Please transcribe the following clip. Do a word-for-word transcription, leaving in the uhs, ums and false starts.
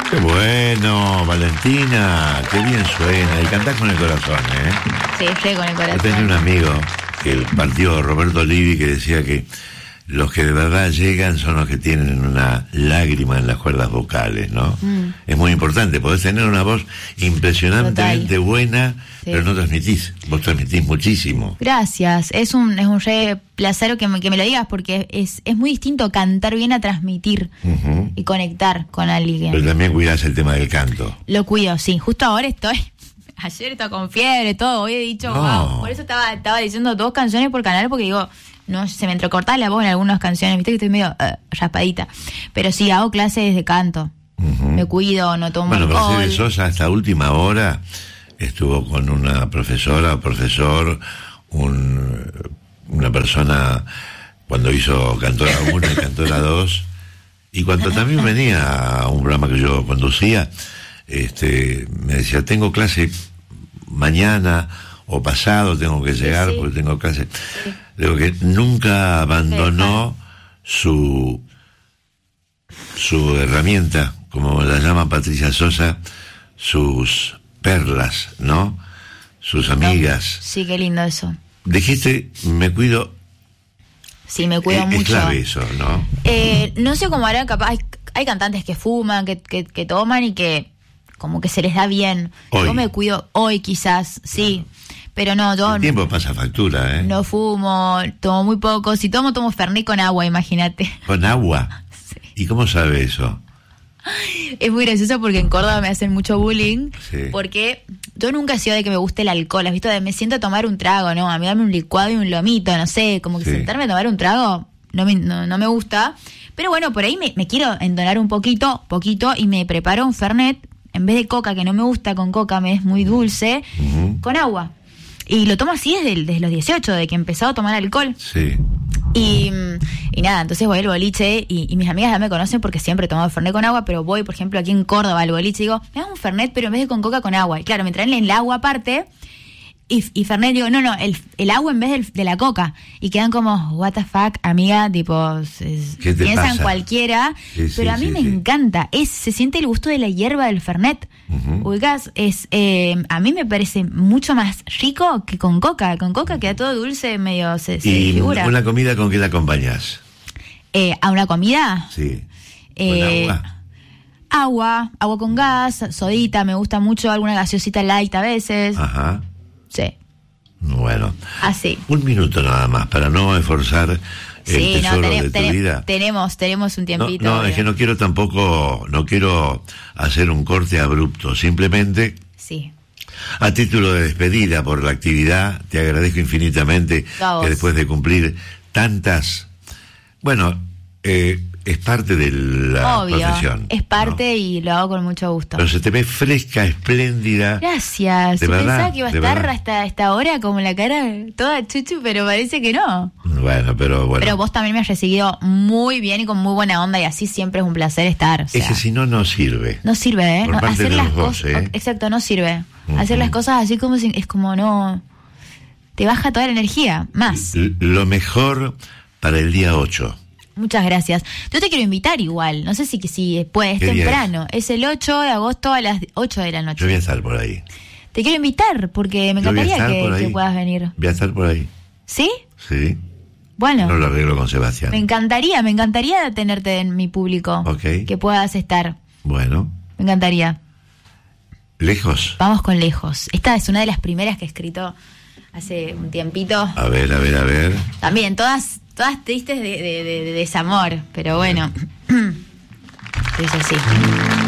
Qué bueno, Valentina, qué bien suena. Y cantás con el corazón, ¿eh? Sí, estoy con el corazón. Yo tenía un amigo que partió, Roberto Livi, que decía que los que de verdad llegan son los que tienen una lágrima en las cuerdas vocales, ¿no? Mm. Es muy importante, podés tener una voz impresionantemente Total. buena, sí. pero no transmitís, vos transmitís muchísimo. Gracias, es un es un re placer que me, que me lo digas, porque es, es muy distinto cantar bien a transmitir uh-huh. y conectar con alguien. Pero también cuidás el tema del canto. Lo cuido, sí, justo ahora estoy... Ayer estaba con fiebre, todo, hoy he dicho, no. wow, por eso estaba, estaba diciendo dos canciones por canal, porque digo... No, se me entrecortaba la voz en algunas canciones, viste que estoy medio uh, raspadita. Pero sí, hago clases de canto. Uh-huh. Me cuido, no tomo bueno, alcohol. Bueno, Mercedes Sosa hasta última hora estuvo con una profesora o profesor, un, una persona cuando hizo Cantora uno y Cantora dos, y cuando también venía a un programa que yo conducía, este, me decía, tengo clase mañana o pasado, tengo que llegar sí, sí. porque tengo clase... Sí. Digo que nunca abandonó su su herramienta, como la llama Patricia Sosa, sus perlas, ¿no? Sus amigas. Sí, qué lindo eso. Dijiste, me cuido. Sí, me cuido es, mucho. Es clave eso, ¿no? Eh, no sé cómo harán, capaz, hay, hay cantantes que fuman, que, que, que toman y que como que se les da bien. Hoy. Yo me cuido hoy quizás, sí. Claro. Pero no, yo... El tiempo pasa factura, ¿eh? No fumo, tomo muy poco. Si tomo, tomo Fernet con agua, imagínate. ¿Con agua? Sí. ¿Y cómo sabe eso? Es muy gracioso porque en Córdoba me hacen mucho bullying. Sí. Porque yo nunca he sido de que me guste el alcohol. ¿Has visto? De me siento a tomar un trago, ¿no? A mí darme un licuado y un lomito, no sé. Como que sí. sentarme a tomar un trago no me, no, no me gusta. Pero bueno, por ahí me, me quiero entonar un poquito, poquito, y me preparo un Fernet. En vez de coca, que no me gusta con coca, me es muy dulce, uh-huh. con agua. Y lo tomo así desde, desde los dieciocho, de que he empezado a tomar alcohol. Sí. Y, y nada, entonces voy al boliche y, y mis amigas ya me conocen porque siempre he tomado Fernet con agua, pero voy, por ejemplo, aquí en Córdoba al boliche y digo, me das un Fernet, pero en vez de con coca, con agua. Y claro, me traen el agua aparte y, y Fernet, digo, no, no, el, el agua en vez del, de la coca. Y quedan como, what the fuck, amiga, tipo, es, ¿qué te piensan pasa? Cualquiera. Sí, pero sí, a mí sí, me sí. encanta, es se siente el gusto de la hierba del Fernet. Uh-huh. Ubicás, es, eh, a mí me parece mucho más rico que con coca. Con coca queda todo dulce, medio se, se ¿Y figura. una comida con qué la acompañas? Eh, ¿A una comida? Sí. Eh, ¿Con agua? Agua, agua con gas, sodita, me gusta mucho, alguna gaseosita light a veces. Ajá. Sí. Bueno. Así. Un minuto nada más, para no esforzar el sí, tesoro no, tenem, de tu tenem, vida. Tenemos, tenemos un tiempito. No, no es que no quiero tampoco, no quiero hacer un corte abrupto, simplemente... Sí. A título de despedida por la actividad, te agradezco infinitamente que después de cumplir tantas... Bueno, eh, es parte de la Obvio, profesión. Es parte, ¿no? Y lo hago con mucho gusto. Pero se te ve fresca, espléndida. Gracias. De Se verdad, pensaba que iba a estar verdad. hasta esta hora como la cara toda chuchu, pero parece que no. Bueno, pero bueno. Pero vos también me has recibido muy bien y con muy buena onda y así siempre es un placer estar. O sea, es que si no, no sirve. No sirve, ¿eh? Por No, parte hacer de las los dos, cosas, ¿eh? Exacto, no sirve. Uh-huh. Hacer las cosas así como si, es como no... Te baja toda la energía, más. L- lo mejor para el día ocho. Muchas gracias. Yo te quiero invitar igual, no sé si, si puedes, es temprano. Es? es el ocho de agosto a las ocho de la noche. Yo voy a estar por ahí. Te quiero invitar porque me encantaría que, que puedas venir. Voy a estar por ahí. ¿Sí? Sí. Bueno. No lo arreglo con Sebastián. Me encantaría, me encantaría tenerte en mi público. Ok. Que puedas estar. Bueno. Me encantaría. ¿Lejos? Vamos con Lejos. Esta es una de las primeras que he escrito hace un tiempito. A ver, a ver, a ver. También, todas, todas tristes de, de, de, de desamor, pero bueno. Es así.